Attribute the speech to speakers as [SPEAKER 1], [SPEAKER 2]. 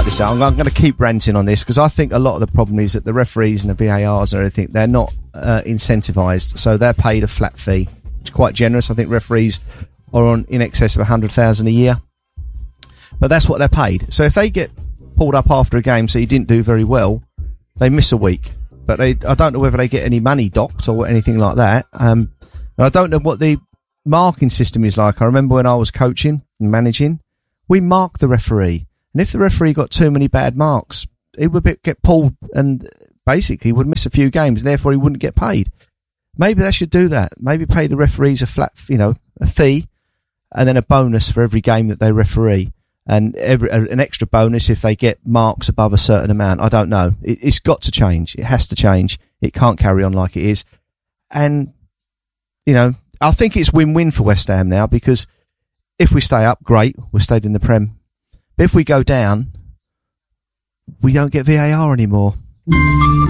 [SPEAKER 1] this out. I'm going to keep ranting on this because I think a lot of the problem is that the referees and the VARs and everything, they're not incentivised, so they're paid a flat fee. It's quite generous. I think referees are on in excess of $100,000 a year, but that's what they're paid. So if they get pulled up after a game, so you didn't do very well, they miss a week. But I don't know whether they get any money docked or anything like that. And I don't know what the marking system is like. I remember when I was coaching and managing, we marked the referee. And if the referee got too many bad marks, he would get pulled and basically would miss a few games. Therefore, he wouldn't get paid. Maybe they should do that. Maybe pay the referees a flat, a fee and then a bonus for every game that they referee. And an extra bonus if they get marks above a certain amount. I don't know. It's got to change. It has to change. It can't carry on like it is. And, I think it's win-win for West Ham now, because if we stay up, great. We're stayed in the Prem. But if we go down, we don't get VAR anymore.